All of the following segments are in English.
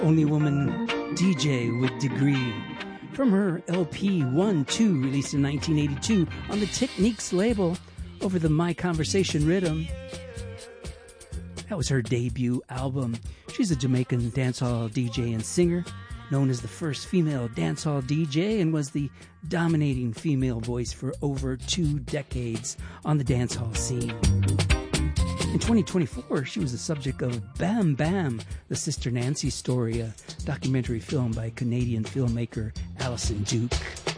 Only woman DJ with degree. From her LP 1-2, released in 1982 on the Techniques label over the My Conversation rhythm. That was her debut album. She's a Jamaican dancehall DJ and singer, known as the first female dancehall DJ, and was the dominating female voice for over 2 decades on the dancehall scene. In 2024, she was the subject of Bam Bam, the Sister Nancy story, a documentary film by Canadian filmmaker Alison Duke.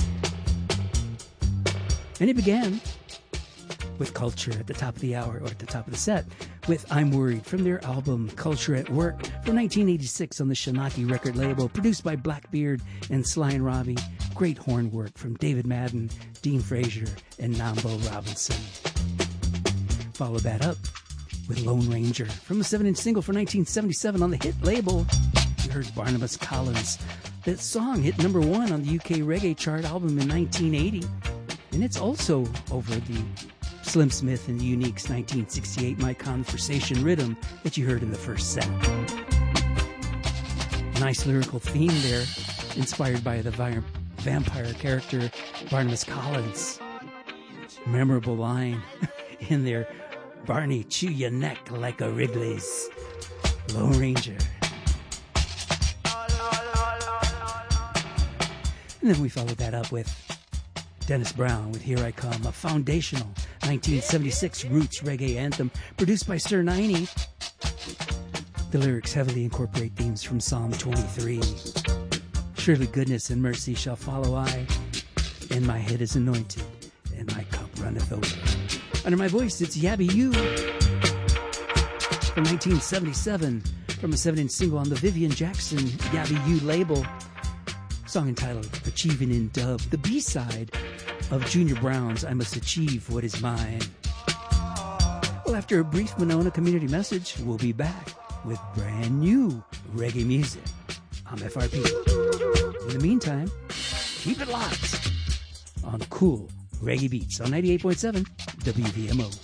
And it began with Culture at the top of the hour, or at the top of the set, with I'm Worried from their album Culture at Work from 1986 on the Shanaki record label, produced by Blackbeard and Sly and Robbie. Great horn work from David Madden, Dean Fraser, and Nambo Robinson. Follow that up with Lone Ranger from a 7-inch single for 1977 on the hit label. You heard Barnabas Collins. That song hit number 1 on the UK reggae chart album in 1980. And it's also over the Slim Smith and the Unique's 1968 My Conversation rhythm that you heard in the first set. Nice lyrical theme there, inspired by the vampire character Barnabas Collins. Memorable line in there, Barney, chew your neck like a Wrigley's. Lone Ranger. And then we followed that up with Dennis Brown with Here I Come, a foundational 1976 roots reggae anthem produced by Sir 90. The lyrics heavily incorporate themes from Psalm 23. Surely goodness and mercy shall follow I, and my head is anointed, and my cup runneth over. Under my voice, it's Yabby You from 1977 from a 7-inch single on the Vivian Jackson Yabby You label. Song entitled Achieving in Dub, the B-side of Junior Brown's I Must Achieve What Is Mine. Well, after a brief Winona community message, we'll be back with brand new reggae music. I'm FRP. In the meantime, keep it locked on cool reggae beats on 98.7 WVMO.